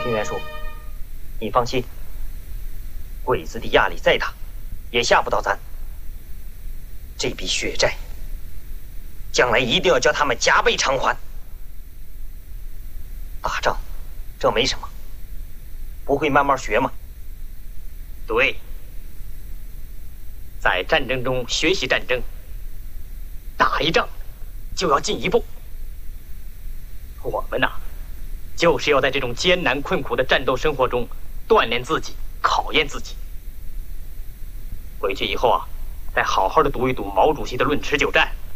平原说：“你放心，鬼子的压力再大，也吓不到咱。这笔血债，将来一定要叫他们加倍偿还。打仗，这没什么，不会慢慢学吗？” 对，在战争中学习战争，打一仗就要进一步。我们呐，就是要在这种艰难困苦的战斗生活中锻炼自己，考验自己。回去以后啊，再好好的读一读毛主席的《论持久战》，